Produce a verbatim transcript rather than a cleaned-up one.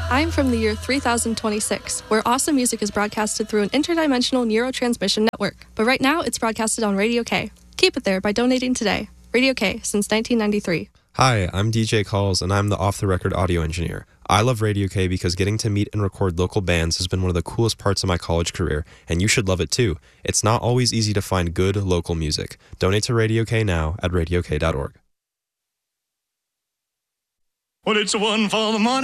I'm from the year three thousand twenty-six, where awesome music is broadcasted through an interdimensional neurotransmission network. But right now, it's broadcasted on Radio K. Keep it there by donating today. Radio K, since nineteen ninety-three. Hi, I'm D J Calls, and I'm the off-the-record audio engineer. I love Radio K because getting to meet and record local bands has been one of the coolest parts of my college career, and you should love it too. It's not always easy to find good local music. Donate to Radio K now at radio k dot org. Well, it's one for the money.